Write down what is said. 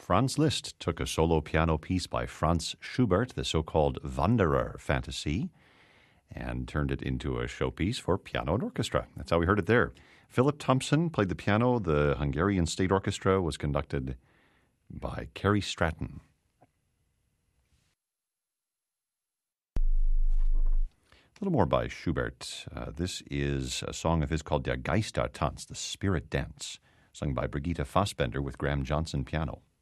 Franz Liszt took a solo piano piece by Franz Schubert, the so-called Wanderer Fantasy, and turned it into a showpiece for piano and orchestra. That's how we heard it there. Philip Thompson played the piano. The Hungarian State Orchestra was conducted by Kerry Stratton. A little more by Schubert. This is a song of his called Der Geistertanz, the Spirit Dance, sung by Brigitte Fassbender with Graham Johnson piano.